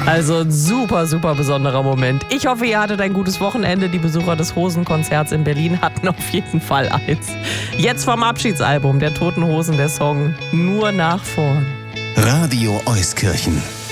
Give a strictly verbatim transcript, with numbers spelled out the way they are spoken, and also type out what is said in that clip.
Also ein super, super besonderer Moment. Ich hoffe, ihr hattet ein gutes Wochenende. Die Besucher des Hosenkonzerts in Berlin hatten auf jeden Fall eins. Jetzt vom Abschiedsalbum der Toten Hosen der Song Nur nach vorn. Radio Euskirchen.